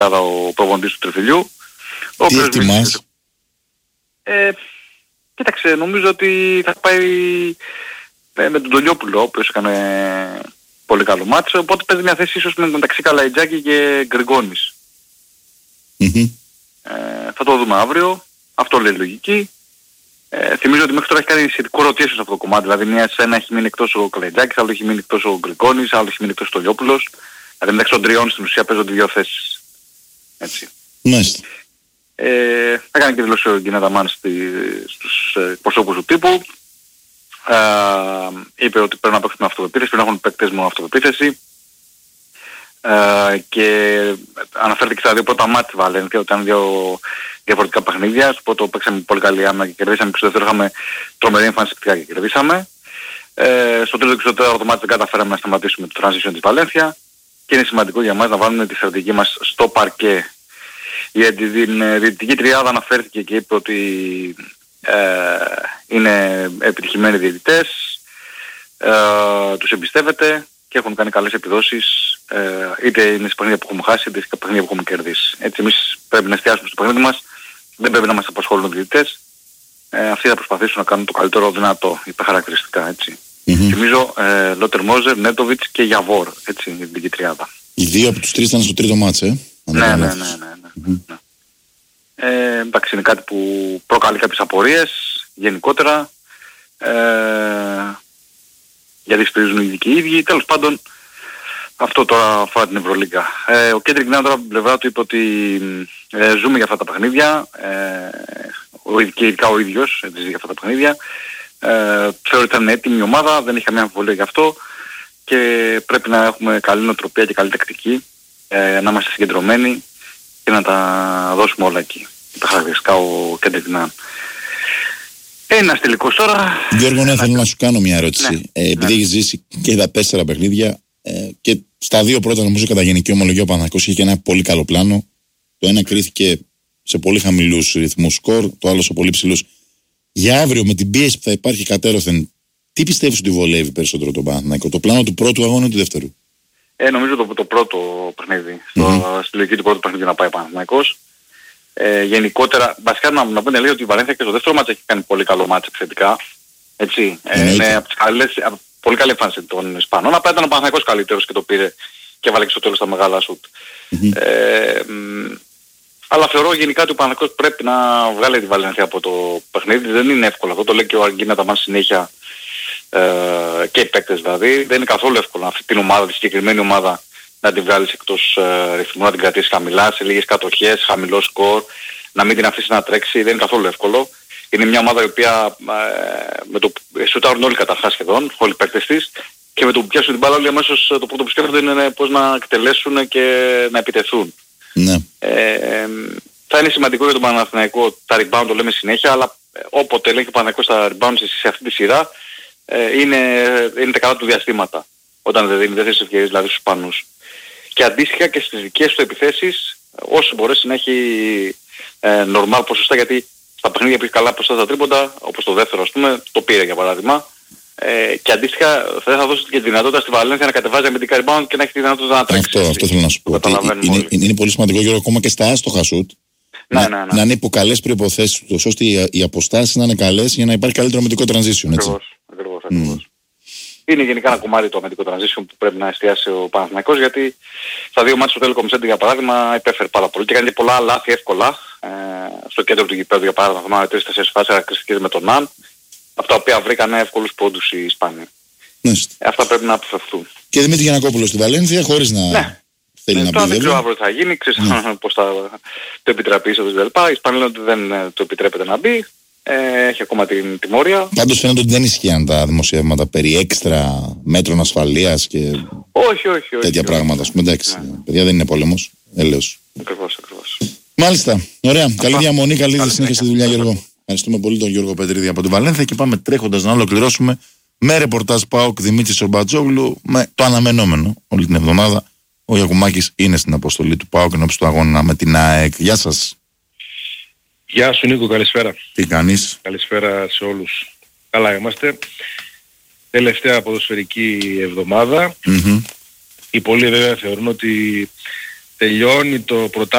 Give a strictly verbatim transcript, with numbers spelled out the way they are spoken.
ο προπονητής του Τριφυλιού. Τι εκτιμάς? Ε, κοίταξε, νομίζω ότι θα πάει ε, με τον Τολιόπουλο, ο οποίος έκανε πολύ καλό μάτσο, οπότε παίζει μια θέση ίσως μεταξύ Καλαϊτζάκη και Γκριγκόνης. Mm-hmm. Ε, θα το δούμε αύριο, αυτό λέει λογική. Ε, θυμίζω ότι μέχρι τώρα έχει κάνει σχετικό rotation σε αυτό το κομμάτι, δηλαδή μια σε ένα έχει μείνει εκτός ο Καλαϊτζάκης, άλλο έχει μείνει εκτός ο Γκριγκόνης, άλλο έχει μείνει εκτός ο Τολιόπουλος. Δηλαδή μεταξύ των τριών στην ουσία παίζονται δύο θέσεις. Έτσι. Μάλιστα. Ε, έκανε και δηλώσει ο Γκίνετα Μάν στους προσώπους του τύπου. Ε, είπε ότι πρέπει να παίξουν με αυτοπεποίθηση, πρέπει να έχουν παίκτες με αυτοπεποίθηση. Ε, και αναφέρθηκε στα δύο πρώτα μάτια Βαλένθια, ότι ήταν δύο διαφορετικά παιχνίδια. Στο πρώτο παίξαμε πολύ καλή άμυνα και κερδίσαμε, και στο δεύτερο είχαμε τρομερή εμφάνιση και κερδίσαμε. Ε, στο τρίτο και στο τέταρτο μάτι δεν καταφέραμε να σταματήσουμε το transition της Βαλένθια και είναι σημαντικό για μας να βάλουμε τη στρατηγική μας στο παρκέ. Για την διαιτητική τριάδα αναφέρθηκε και είπε ότι ε, είναι επιτυχημένοι διαιτητές, ε, τους εμπιστεύεται και έχουν κάνει καλές επιδόσεις, ε, είτε είναι σε παιχνίδια που έχουμε χάσει, είτε σε παιχνίδια που έχουμε κερδίσει. Έτσι εμείς πρέπει να εστιάσουμε στο παιχνίδι μας, δεν πρέπει να μας απασχολούν οι διαιτητές, ε, αυτοί θα προσπαθήσουν να κάνουν το καλύτερο δυνατό, υπερχαρακτηριστικά, έτσι. Mm-hmm. Θυμίζω ε, Λότερ Μόζερ, Νέτοβιτς και Γιαβόρ, έτσι, η διαιτητική τριάδα. Οι δύο από τους τρεις ήταν στο τρίτο μάτς, ε. Ναι, ναι, ναι, ναι, ναι, ναι. Mm-hmm. Ε, εντάξει, είναι κάτι που προκαλεί κάποιες απορίες γενικότερα, ε, γιατί στηρίζουν οι ειδικοί οι ίδιοι. Τέλος πάντων, αυτό τώρα αφορά την Ευρωλίγκα. Ε, ο Κέντρικ Νέαν τώρα από την πλευρά του είπε ότι ε, ζούμε για αυτά τα παιχνίδια, ε, ο, και ειδικά ο ίδιος ζει για αυτά τα παιχνίδια. Ε, θεωρεί ότι ήταν έτοιμη η ομάδα, δεν έχει καμία αμφιβολία γι' αυτό και πρέπει να έχουμε καλή νοοτροπία και καλή τακτική, ε, να είμαστε συγκεντρωμένοι και να τα δώσουμε όλα εκεί. Τα χαρακτηριστικά ο Κέντρικ Νέαν. Ένας τελικός τώρα. Γιώργο, ναι, θέλω να σου κάνω μια ερώτηση. Ναι, ε, επειδή ναι. έχεις ζήσει και τα τέσσερα παιχνίδια ε, και στα δύο πρώτα νομίζω κατά γενική ομολογία ο Παναθηναϊκός είχε ένα πολύ καλό πλάνο. Το ένα κρίθηκε σε πολύ χαμηλούς ρυθμούς σκορ, το άλλο σε πολύ ψηλούς. Για αύριο με την πίεση που θα υπάρχει κατέρωθεν, τι πιστεύεις ότι βολεύει περισσότερο τον Παναθηναϊκό, το πλάνο του πρώτου αγώνα ή του δεύτερου? Ε, νομίζω το, το πρώτο παιχνίδι. Mm-hmm. Στο, στη λογική του πρώτου παιχνιδιού να πάει ο Παναθηναϊκός. Ε, γενικότερα, βασικά να, να πούμε λέει ότι η Βαλένθια και στο δεύτερο μάτς έχει κάνει πολύ καλό μάτς επιθετικά. Έτσι. Ε, είναι από τις καλές, από, πολύ καλή εμφάνιση των Ισπανών. Απλά ήταν ο Παναθηναϊκός καλύτερος και το πήρε και βάλε και στο τέλος τα μεγάλα σουτ. Mm-hmm. Ε, μ, αλλά θεωρώ γενικά ότι ο Παναθηναϊκός πρέπει να βγάλει τη Βαλένθια από το παιχνίδι. Δεν είναι εύκολο αυτό. Το λέει και ο Γκίνετα Μάν συνέχεια, ε, και οι παίκτες δηλαδή. Δεν είναι καθόλου εύκολο αυτή την ομάδα, τη συγκεκριμένη ομάδα, να την βγάλεις εκτός ε, ρυθμού, να την κρατήσεις χαμηλά, σε λίγες κατοχές, χαμηλό σκορ, να μην την αφήσεις να τρέξει, δεν είναι καθόλου εύκολο. Είναι μια ομάδα η οποία ε, με το σουτάρουν όλοι καταρχάς σχεδόν, όλοι οι παίκτες της, και με το που πιάσουν την μπάλα όλοι αμέσως το πρώτο που σκέφτονται είναι πώς να εκτελέσουν και να επιτεθούν. Ναι. Ε, θα είναι σημαντικό για τον Παναθηναϊκό, τα rebound το λέμε συνέχεια, αλλά όποτε λέει και ο Παναθηναϊκός τα rebound σε αυτή τη σειρά, ε, είναι, είναι τα καλά του διαστήματα, όταν δεν δίνει δεύτερες ευκαιρίες δηλαδή στους Ισπανούς. Και αντίστοιχα και στις δικές του επιθέσεις, όσο μπορέσει να έχει ε, normal ποσοστά, γιατί στα παιχνίδια που έχει καλά ποσοστά στα τρίποντα, όπως το δεύτερο ας πούμε, το πήρε για παράδειγμα, ε, και αντίστοιχα θα, θα δώσει και τη δυνατότητα στη Βαλένθια να κατεβάζει αμυντικά rebound και να έχει τη δυνατότητα να τρέξει. Αυτό, αυτό θέλω να σου πω. Είναι, είναι, είναι πολύ σημαντικό, Γιώργο, ακόμα και στα άστοχα σουτ, ναι, να, ναι, ναι. να είναι υπό καλές προϋποθέσεις, ώστε οι, οι αποστάσεις να είναι καλές για να υπάρχει καλύτερο αμυντικό transition. Ακριβώς, ακριβώς, ακριβώς. Mm. Είναι γενικά ένα κομμάτι το αμυντικό transition που πρέπει να εστιάσει ο Παναθηναϊκός, γιατί στα δύο μάτια του Telecom Center για παράδειγμα υπέφερε πάρα πολύ και έκανε πολλά λάθη εύκολα ε, στο κέντρο του γηπέδου για παράδειγμα, θυμάμαι τρεις τέσσερις φάσεις χαρακτηριστικές με τον Ναν, από τα οποία βρήκαν εύκολους πόντους οι Ισπανοί. Ναι. Ε, αυτά πρέπει να αποφευθούν. Και Δημήτρη Γιαννακόπουλος στη Βαλένθια χωρίς να ναι. θέλει ναι, να πει βέβαια. Δεν ξέρω αύριο τι θα γίνει, ξέρεις ναι. πώς θα το επιτραπεί ίσως κλπ. Οι Ισπανοί λένε ότι δεν το επιτρέπεται να μπει. Ε, έχει ακόμα την τιμωρία. Πάντως φαίνεται ότι δεν ισχύαν τα δημοσιεύματα περί έξτρα μέτρων ασφαλείας και όχι, όχι, όχι, τέτοια όχι, πράγματα. όχι, όχι. Εντάξει, ναι. παιδιά δεν είναι πόλεμος. Έλεος. Ακριβώς, ακριβώς. Μάλιστα. Ωραία. Αυτά. Καλή διαμονή, καλή, καλή συνέχεια στη δουλειά, Γιώργο. Ευχαριστούμε πολύ τον Γιώργο Πετρίδη από τη Βαλένθια και πάμε τρέχοντας να ολοκληρώσουμε με ρεπορτάζ ΠΑΟΚ Δημήτρη Σορμπατζόγλου με το αναμενόμενο όλη την εβδομάδα. Ο Γιακουμάκης είναι στην αποστολή του ΠΑΟΚ ενώπιση του αγώνα με την ΑΕΚ. Γεια σας. Γεια σου Νίκο, καλησπέρα. Τι κάνεις? Καλησπέρα σε όλους. Καλά είμαστε. Τελευταία ποδοσφαιρική εβδομάδα. Mm-hmm. Οι πολλοί βέβαια θεωρούν ότι τελειώνει το πρωτάθλημα